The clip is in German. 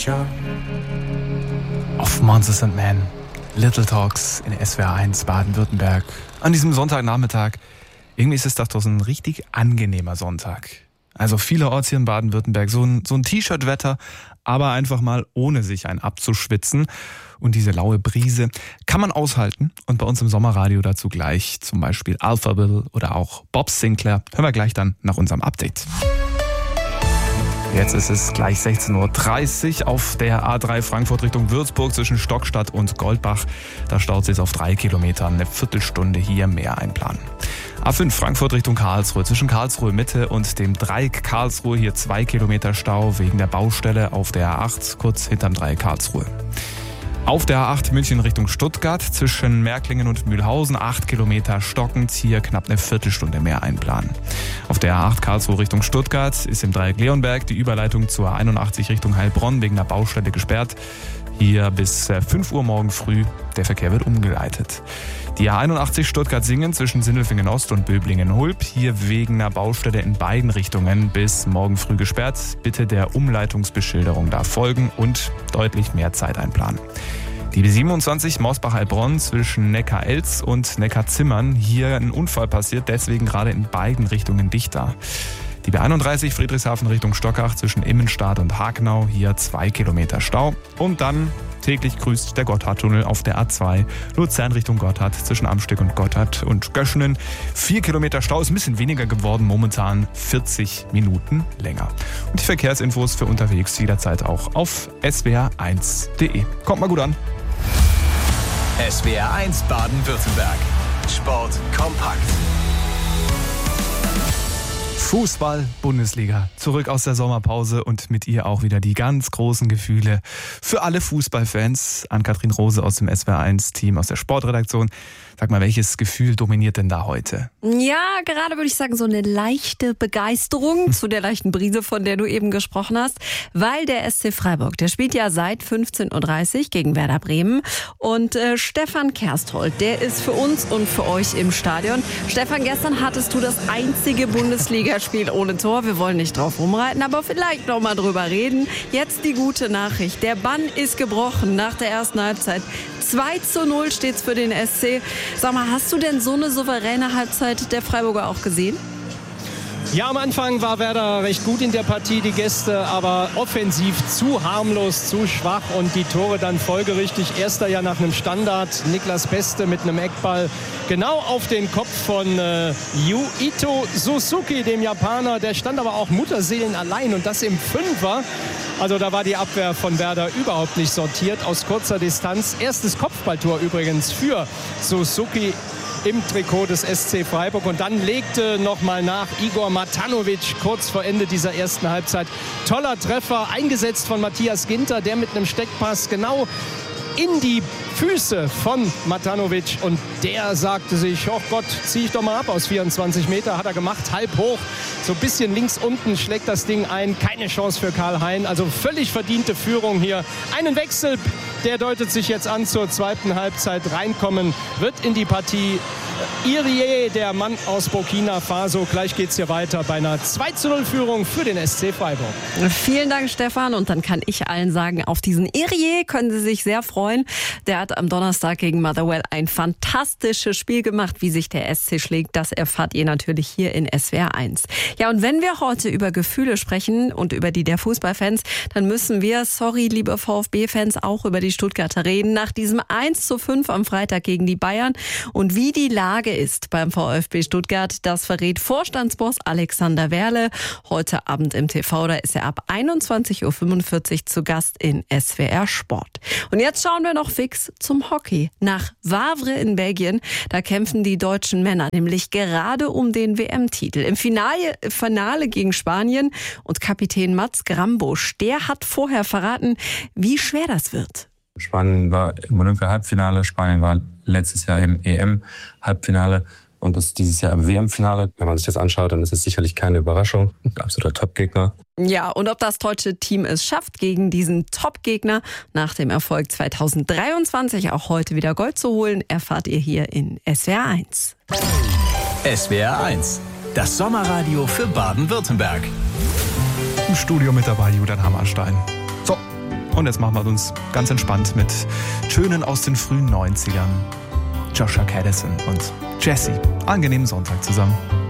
Show. Auf Monsters and Men, Little Talks in SWR 1 Baden-Württemberg. An diesem Sonntagnachmittag. Irgendwie ist es doch so ein richtig angenehmer Sonntag. Also vielerorts hier in Baden-Württemberg so ein T-Shirt-Wetter, aber einfach mal ohne sich ein abzuschwitzen. Und diese laue Brise kann man aushalten. Und bei uns im Sommerradio dazu gleich zum Beispiel Alphaville oder auch Bob Sinclair. Hören wir gleich dann nach unserem Update. Jetzt ist es gleich 16.30 Uhr auf der A3 Frankfurt Richtung Würzburg zwischen Stockstadt und Goldbach. Da staut es auf 3 Kilometern, eine Viertelstunde hier mehr einplanen. A5 Frankfurt Richtung Karlsruhe zwischen Karlsruhe Mitte und dem Dreieck Karlsruhe hier 2 Kilometer Stau wegen der Baustelle auf der A8 kurz hinterm Dreieck Karlsruhe. Auf der A8 München Richtung Stuttgart zwischen Märklingen und Mühlhausen 8 Kilometer stockend, hier knapp eine Viertelstunde mehr einplanen. Auf der A8 Karlsruhe Richtung Stuttgart ist im Dreieck Leonberg die Überleitung zur A81 Richtung Heilbronn wegen der Baustelle gesperrt. Hier bis 5 Uhr morgen früh, der Verkehr wird umgeleitet. Die A81 Stuttgart-Singen zwischen Sindelfingen Ost und Böblingen-Hulb, hier wegen einer Baustelle in beiden Richtungen bis morgen früh gesperrt. Bitte der Umleitungsbeschilderung da folgen und deutlich mehr Zeit einplanen. Die B27 Mausbach-Heilbronn zwischen Neckar-Elz und Neckar-Zimmern, hier ein Unfall passiert, deswegen gerade in beiden Richtungen dicht da. Die B31 Friedrichshafen Richtung Stockach zwischen Immenstadt und Hagenau, hier 2 Kilometer Stau. Und dann täglich grüßt der Gotthardtunnel auf der A2 Luzern Richtung Gotthard zwischen Amsteg und Gotthard und Göschenen. 4 Kilometer Stau, ist ein bisschen weniger geworden, momentan 40 Minuten länger. Und die Verkehrsinfos für unterwegs jederzeit auch auf swr1.de. Kommt mal gut an. SWR 1 Baden-Württemberg. Sport kompakt. Fußball-Bundesliga. Zurück aus der Sommerpause und mit ihr auch wieder die ganz großen Gefühle für alle Fußballfans. Ann-Kathrin Rose aus dem SWR1-Team, aus der Sportredaktion. Sag mal, welches Gefühl dominiert denn da heute? Ja, gerade würde ich sagen, so eine leichte Begeisterung zu der leichten Brise, von der du eben gesprochen hast. Weil der SC Freiburg, der spielt ja seit 15.30 Uhr gegen Werder Bremen. Und Stefan Kersthold, der ist für uns und für euch im Stadion. Stefan, gestern hattest du das einzige Bundesligaspiel ohne Tor. Wir wollen nicht drauf rumreiten, aber vielleicht noch mal drüber reden. Jetzt die gute Nachricht. Der Bann ist gebrochen nach der ersten Halbzeit. 2:0 steht's für den SC. Sag mal, hast du denn so eine souveräne Halbzeit der Freiburger auch gesehen? Ja, am Anfang war Werder recht gut in der Partie, die Gäste, aber offensiv zu harmlos, zu schwach und die Tore dann folgerichtig. Erster ja nach einem Standard, Niklas Beste mit einem Eckball genau auf den Kopf von Yuito Suzuki, dem Japaner. Der stand aber auch Mutterseelen allein und das im Fünfer. Also da war die Abwehr von Werder überhaupt nicht sortiert aus kurzer Distanz. Erstes Kopfballtor übrigens für Suzuki im Trikot des SC Freiburg. Und dann legte nochmal nach Igor Matanovic kurz vor Ende dieser ersten Halbzeit. Toller Treffer, eingesetzt von Matthias Ginter, der mit einem Steckpass genau in die Füße von Matanovic. Und der sagte sich, oh Gott, zieh ich doch mal ab aus 24 Meter. Hat er gemacht, halb hoch. So ein bisschen links unten schlägt das Ding ein. Keine Chance für Karl Hein. Also völlig verdiente Führung hier. Einen Wechsel, der deutet sich jetzt an zur zweiten Halbzeit. Reinkommen wird in die Partie Irie, der Mann aus Burkina Faso. Gleich geht's hier weiter bei einer 2:0-Führung für den SC Freiburg. Vielen Dank, Stefan. Und dann kann ich allen sagen, auf diesen Irie können Sie sich sehr freuen. Der hat am Donnerstag gegen Motherwell ein fantastisches Spiel gemacht. Wie sich der SC schlägt, das erfahrt ihr natürlich hier in SWR 1. Ja, und wenn wir heute über Gefühle sprechen und über die der Fußballfans, dann müssen wir, sorry, liebe VfB-Fans, auch über die Stuttgarter reden. Nach diesem 1:5 am Freitag gegen die Bayern und wie die Lage ist beim VfB Stuttgart, das verrät Vorstandsboss Alexander Werle heute Abend im TV. Da ist er ab 21:45 Uhr zu Gast in SWR Sport. Und jetzt schauen wir noch fix zum Hockey. Nach Wavre in Belgien, da kämpfen die deutschen Männer nämlich gerade um den WM-Titel. Im Finale gegen Spanien und Kapitän Mats Grambusch, der hat vorher verraten, wie schwer das wird. Spanien war im Olympia-Halbfinale, Spanien war letztes Jahr im EM-Halbfinale und ist dieses Jahr im WM-Finale. Wenn man sich das anschaut, dann ist es sicherlich keine Überraschung. Ein absoluter Top-Gegner. Ja, und ob das deutsche Team es schafft, gegen diesen Top-Gegner nach dem Erfolg 2023 auch heute wieder Gold zu holen, erfahrt ihr hier in SWR 1. SWR 1, das Sommerradio für Baden-Württemberg. Im Studio mit dabei Julian Hammerstein. So, Und jetzt machen wir uns ganz entspannt mit Schönen aus den frühen 90ern. Joshua Caddison und Jessie. Angenehmen Sonntag zusammen.